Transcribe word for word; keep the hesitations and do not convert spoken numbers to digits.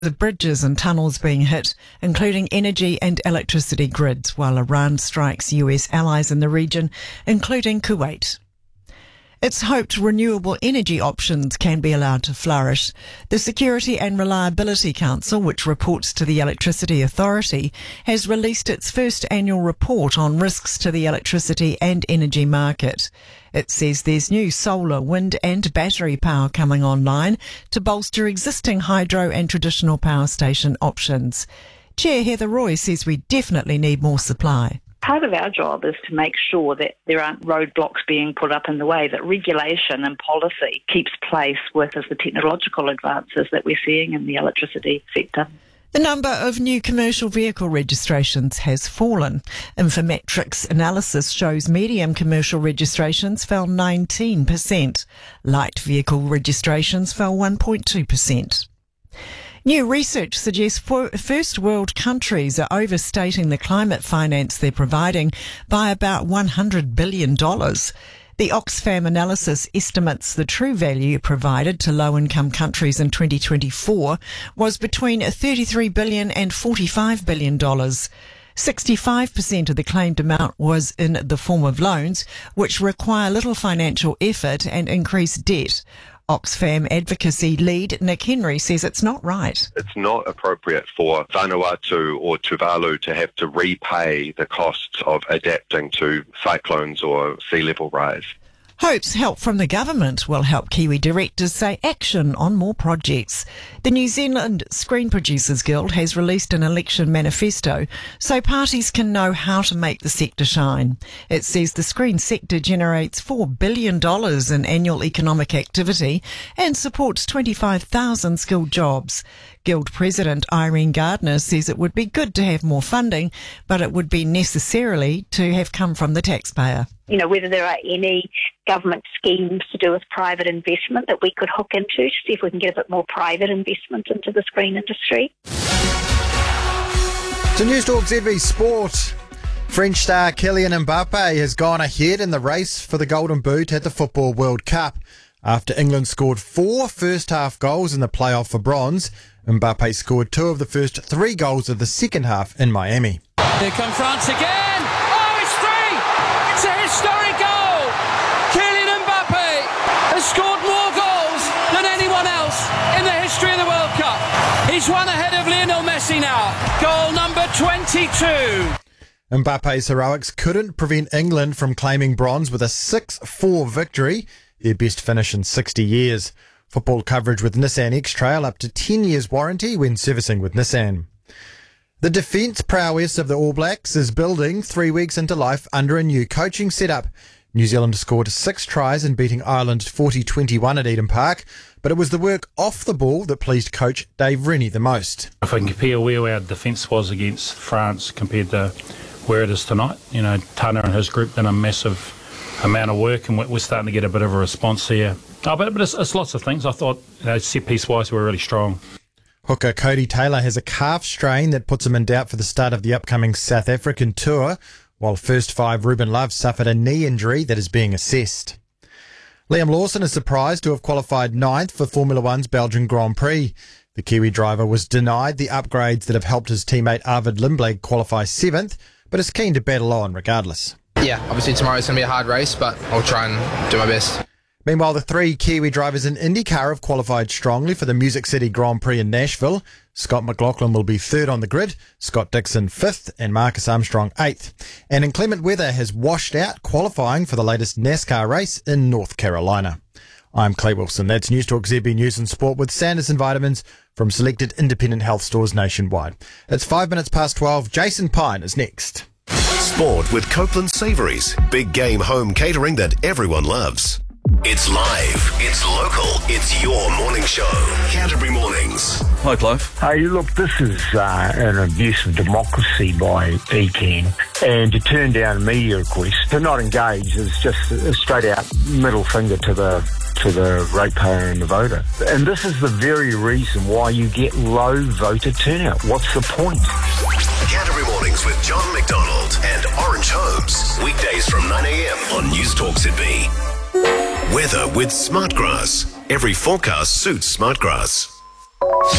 of bridges and tunnels being hit, including energy and electricity grids, while Iran strikes U S allies in the region, including Kuwait. It's hoped renewable energy options can be allowed to flourish. The Security and Reliability Council, which reports to the Electricity Authority, has released its first annual report on risks to the electricity and energy market. It says there's new solar, wind and battery power coming online to bolster existing hydro and traditional power station options. Chair Heather Roy says we definitely need more supply. Part of our job is to make sure that there aren't roadblocks being put up in the way, that regulation and policy keeps pace with as the technological advances that we're seeing in the electricity sector. The number of new commercial vehicle registrations has fallen. Infometrics analysis shows medium commercial registrations fell nineteen percent. Light vehicle registrations fell one point two percent. New research suggests first world countries are overstating the climate finance they're providing by about one hundred billion dollars. The Oxfam analysis estimates the true value provided to low-income countries in twenty twenty-four was between thirty-three billion dollars and forty-five billion dollars. sixty-five percent of the claimed amount was in the form of loans, which require little financial effort and increase debt. Oxfam advocacy lead Nick Henry says it's not right. It's not appropriate for Vanuatu or Tuvalu to have to repay the costs of adapting to cyclones or sea level rise. Hopes help from the government will help Kiwi directors say action on more projects. The New Zealand Screen Producers Guild has released an election manifesto so parties can know how to make the sector shine. It says the screen sector generates four billion dollars in annual economic activity and supports twenty-five thousand skilled jobs. Guild President Irene Gardner says it would be good to have more funding, but it would be necessarily to have come from the taxpayer. You know, whether there are any government schemes to do with private investment that we could hook into to see if we can get a bit more private investment into the screen industry. To News Talk Z B Sport. French star Kylian Mbappe has gone ahead in the race for the Golden Boot at the Football World Cup. After England scored four first-half goals in the playoff for bronze, Mbappe scored two of the first three goals of the second half in Miami. Here come France again! Oh, it's three! It's a historic goal! Kylian Mbappe has scored more goals than anyone else in the history of the World Cup. He's one ahead of Lionel Messi now. Goal number twenty-two. Mbappe's heroics couldn't prevent England from claiming bronze with a six four victory, their best finish in sixty years. Football coverage with Nissan X-Trail up to ten years warranty when servicing with Nissan. The defence prowess of the All Blacks is building three weeks into life under a new coaching setup. New Zealand scored six tries in beating Ireland forty twenty-one at Eden Park, but it was the work off the ball that pleased coach Dave Rennie the most. If I can compare where our defence was against France compared to where it is tonight, you know, Tanner and his group done a massive amount of work, and we're starting to get a bit of a response here. Oh, but but it's, it's lots of things. I thought, you know, set piece wise, we're really strong. Hooker Cody Taylor has a calf strain that puts him in doubt for the start of the upcoming South African tour, while first five Ruben Love suffered a knee injury that is being assessed. Liam Lawson is surprised to have qualified ninth for Formula One's Belgian Grand Prix. The Kiwi driver was denied the upgrades that have helped his teammate Arvid Lindblad qualify seventh, but is keen to battle on regardless. Yeah, obviously tomorrow's going to be a hard race, but I'll try and do my best. Meanwhile, the three Kiwi drivers in IndyCar have qualified strongly for the Music City Grand Prix in Nashville. Scott McLaughlin will be third on the grid, Scott Dixon fifth, and Marcus Armstrong eighth. And inclement weather has washed out qualifying for the latest NASCAR race in North Carolina. I'm Clay Wilson. That's News Talk Z B News and Sport with Sanderson Vitamins from selected independent health stores nationwide. It's five minutes past twelve. Jason Pine is next. Sport with Copeland Savouries. Big game home catering that everyone loves. It's live, it's local, it's your morning show. Canterbury Mornings. Hi, Clive. Hey, look, this is uh, an abuse of democracy by E T N. And to turn down a media request, to not engage is just a straight out middle finger to the to the ratepayer and the voter. And this is the very reason why you get low voter turnout. What's the point? Canterbury Mornings with John McDonald and Orange Holmes. Weekdays from nine a.m. on News Talk Z B. Weather with Smartgrass. Every forecast suits Smartgrass.